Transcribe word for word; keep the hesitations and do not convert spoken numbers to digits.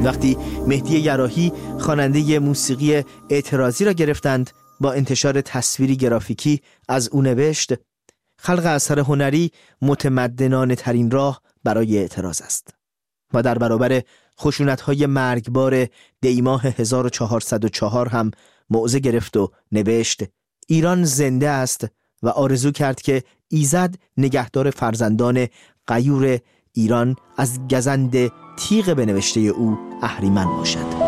وقتی مهدی یراحی خواننده موسیقی اعتراضی را گرفتند، با انتشار تصویری گرافیکی از او نوشت: خلق اثر هنری متمدنانه ترین راه برای اعتراض است. و در برابر خشونت‌های مرگبار دیماه هزار و چهارصد و چهار هم موضع گرفت و نوشت: ایران زنده است و آرزو کرد که ایزد نگهدار فرزندان غیور ایران از گزند تیغ به نوشته او اهریمن باشد.